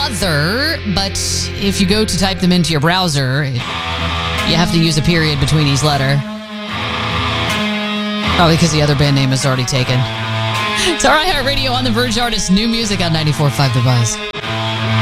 mother, but if you go to type them into your browser, you have to use a period between each letter. Probably because the other band name is already taken. It's iHeartRadio on the Verge Artist. New music on 94.5 The Buzz.